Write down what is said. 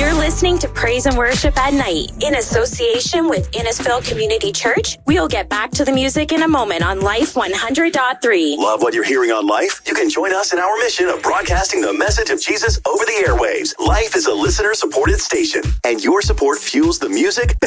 You're listening to Praise and Worship at Night in association with Innisfil Community Church. We'll get back to the music in a moment on Life 100.3. Love what you're hearing on Life? You can join us in our mission of broadcasting the message of Jesus over the airwaves. Life is a listener-supported station, and your support fuels the music